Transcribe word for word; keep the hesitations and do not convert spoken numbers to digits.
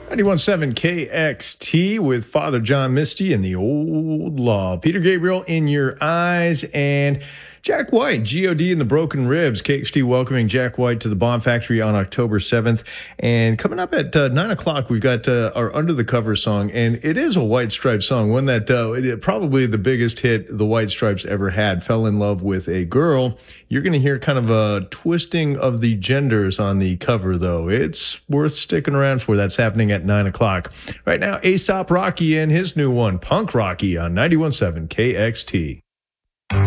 ninety-one point seven K X T with Father John Misty and the Old Law. Peter Gabriel, In Your Eyes, and Jack White, G O D and the Broken Ribs. K X T welcoming Jack White to the Bomb Factory on October seventh. And coming up at uh, nine o'clock, we've got uh, our Under the Cover song. And it is a White Stripes song, one that uh, it, probably the biggest hit the White Stripes ever had. Fell in Love with a Girl. You're going to hear kind of a twisting of the genders on the cover, though. It's worth sticking around for. That's happening at nine o'clock. Right now, A$AP Rocky and his new one, Punk Rocky, on ninety-one point seven K X T.